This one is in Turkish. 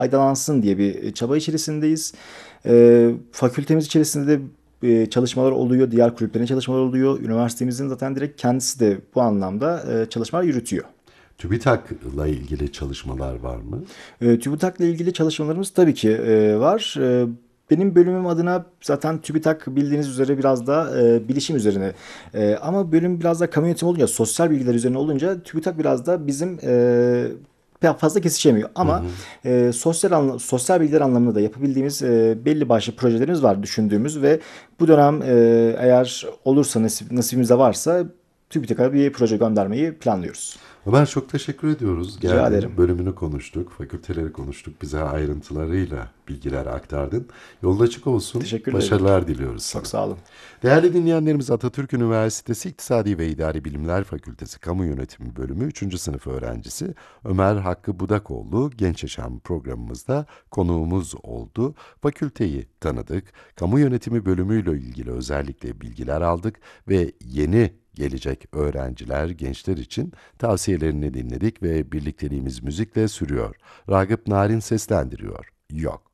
faydalansın diye bir çaba içerisindeyiz. Fakültemiz içerisinde de çalışmalar oluyor, diğer kulüplerin çalışmalar oluyor. Üniversitemizin zaten direkt kendisi de bu anlamda çalışmalar yürütüyor. TÜBİTAK'la ilgili çalışmalar var mı? TÜBİTAK'la ilgili çalışmalarımız tabii ki var. Benim bölümüm adına zaten TÜBİTAK bildiğiniz üzere biraz da bilişim üzerine. Ama bölüm biraz da kamu yönetimi olunca, sosyal bilgiler üzerine olunca TÜBİTAK biraz da bizim pek fazla kesişemiyor. Hı Ama hı. sosyal bilgiler anlamında da yapabildiğimiz belli başlı projelerimiz var düşündüğümüz ve bu dönem eğer olursa nasibimizde varsa TÜBİTAK'a bir proje göndermeyi planlıyoruz. Ömer, çok teşekkür ediyoruz. Rica Geldin, ederim. bölümünü konuştuk, fakülteleri konuştuk, bize ayrıntılarıyla bilgiler aktardın. Yolun açık olsun, Teşekkür ederim. başarılar diliyoruz Çok sana. sağ olun. Değerli dinleyenlerimiz, Atatürk Üniversitesi İktisadi ve İdari Bilimler Fakültesi Kamu Yönetimi Bölümü 3. sınıf öğrencisi Ömer Hakkı Budakoğlu Genç Yaşam programımızda konuğumuz oldu. Fakülteyi tanıdık, kamu yönetimi bölümüyle ilgili özellikle bilgiler aldık ve yeni gelecek öğrenciler, gençler için tavsiyelerini dinledik ve birlikteliğimiz müzikle sürüyor. Ragıp Narin seslendiriyor. Yok.